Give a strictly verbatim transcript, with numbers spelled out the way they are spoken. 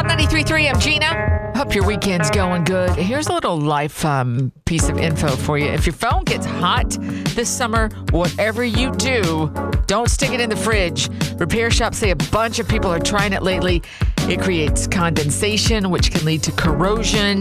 Hot ninety-three point three, I'm Gina. Hope your weekend's going good. Here's a little life um, piece of info for you. If your phone gets hot this summer, whatever you do, don't stick it in the fridge. Repair shops say a bunch of people are trying it lately. It creates condensation, which can lead to corrosion.